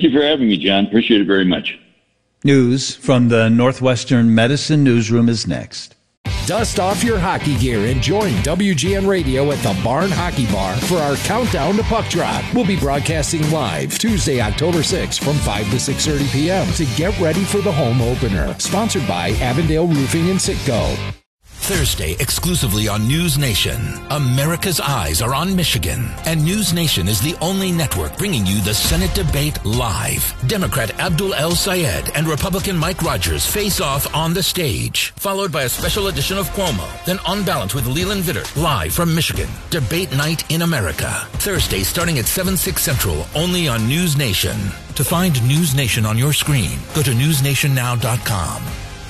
Thank you for having me, John. Appreciate it very much. News from the Northwestern Medicine Newsroom is next. Dust off your hockey gear and join WGN Radio at the Barn Hockey Bar for our countdown to puck drop. We'll be broadcasting live Tuesday, October 6th from 5 to 6:30 p.m. to get ready for the home opener. Sponsored by Avondale Roofing and Citgo. Thursday, exclusively on News Nation. America's eyes are on Michigan, and News Nation is the only network bringing you the Senate debate live. Democrat Abdul El Sayed and Republican Mike Rogers face off on the stage, followed by a special edition of Cuomo, then On Balance with Leland Vittert, live from Michigan. Debate night in America. Thursday, starting at 7/6 Central, only on News Nation. To find News Nation on your screen, go to newsnationnow.com.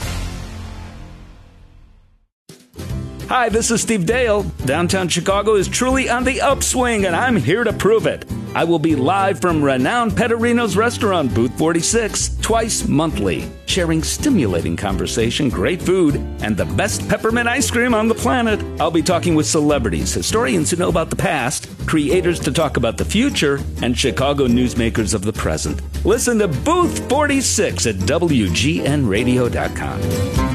Hi, this is Steve Dale. Downtown Chicago is truly on the upswing, and I'm here to prove it. I will be live from renowned Pettorino's restaurant, Booth 46, twice monthly, sharing stimulating conversation, great food, and the best peppermint ice cream on the planet. I'll be talking with celebrities, historians who know about the past, creators to talk about the future, and Chicago newsmakers of the present. Listen to Booth 46 at WGNradio.com.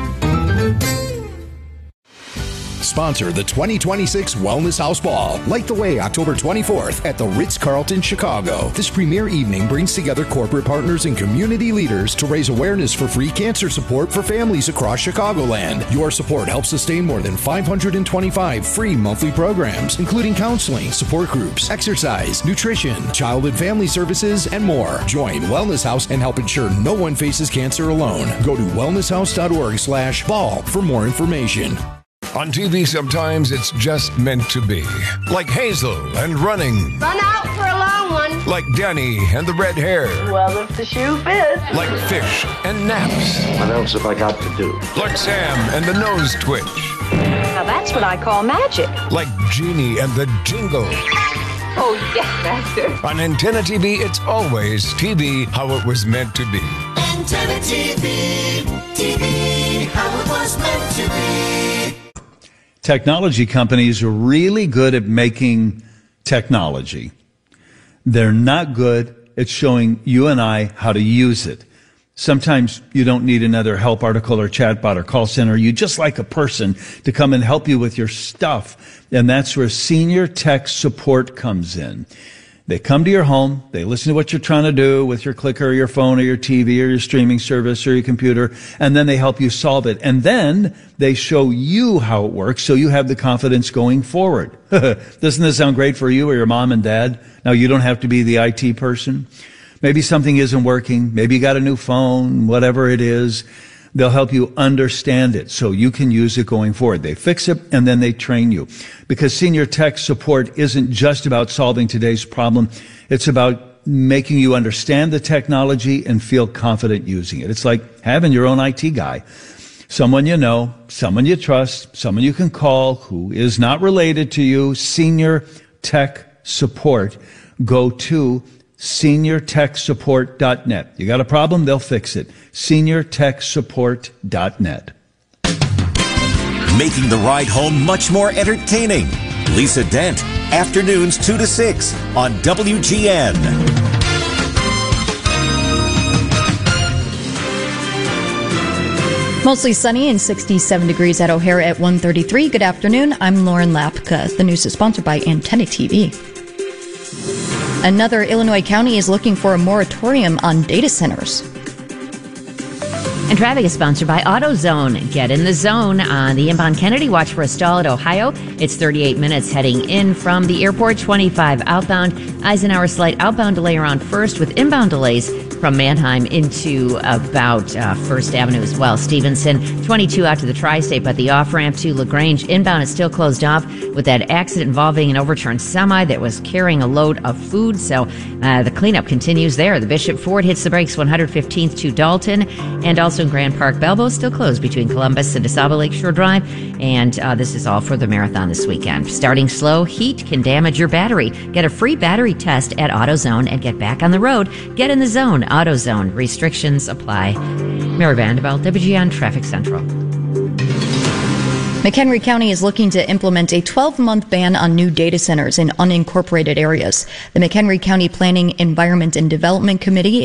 Sponsor the 2026 Wellness House Ball. Light the way October 24th at the Ritz-Carlton, Chicago. This premier evening brings together corporate partners and community leaders to raise awareness for free cancer support for families across Chicagoland. Your support helps sustain more than 525 free monthly programs, including counseling, support groups, exercise, nutrition, child and family services, and more. Join Wellness House and help ensure no one faces cancer alone. Go to wellnesshouse.org/ball for more information. On TV, sometimes it's just meant to be. Like Hazel and running. Run out for a long one. Like Danny and the red hair. Well, if the shoe fits. Like Fish and Naps. What else have I got to do? Like Sam and the nose twitch. Now that's what I call magic. Like Genie and the jingle. Oh, yes, Master. On Antenna TV, it's always TV how it was meant to be. Antenna TV, TV how it was meant to be. Technology companies are really good at making technology. They're not good at showing you and I how to use it. Sometimes you don't need another help article or chatbot or call center. You just like a person to come and help you with your stuff. And that's where senior tech support comes in. They come to your home, they listen to what you're trying to do with your clicker or your phone or your TV or your streaming service or your computer, and then they help you solve it. And then they show you how it works so you have the confidence going forward. Doesn't this sound great for you or your mom and dad? Now, you don't have to be the IT person. Maybe something isn't working. Maybe you got a new phone, whatever it is. They'll help you understand it so you can use it going forward. They fix it and then they train you. Because senior tech support isn't just about solving today's problem. It's about making you understand the technology and feel confident using it. It's like having your own IT guy. Someone you know, someone you trust, someone you can call who is not related to you. Senior tech support. Go to seniortechsupport.net. You got a problem? They'll fix it. seniortechsupport.net. Making the ride home much more entertaining. Lisa Dent, afternoons 2 to 6 on WGN. Mostly sunny and 67 degrees at O'Hare at 1:33. Good afternoon. I'm Lauren Lapka. The news is sponsored by Antenna TV. Another Illinois county is looking for a moratorium on data centers. And traffic is sponsored by AutoZone. Get in the zone on the inbound Kennedy. Watch for a stall at Ohio. It's 38 minutes heading in from the airport, 25 outbound. Eisenhower slight outbound delay around First with inbound delays from Manheim into about First Avenue as well. Stevenson, 22 out to the Tri-State, but the off-ramp to LaGrange inbound is still closed off with that accident involving an overturned semi that was carrying a load of food. So the cleanup continues there. The Bishop Ford hits the brakes 115th to Dalton, and also in Grand Park. Belleville still closed between Columbus and DeSaba Lakeshore Drive, and this is all for the marathon this weekend. Starting slow, heat can damage your battery. Get a free battery test at AutoZone and get back on the road. Get in the zone. AutoZone. Restrictions apply. Mary Vanderbilt, WGN Traffic Central. McHenry County is looking to implement a 12-month ban on new data centers in unincorporated areas. The McHenry County Planning, Environment, and Development Committee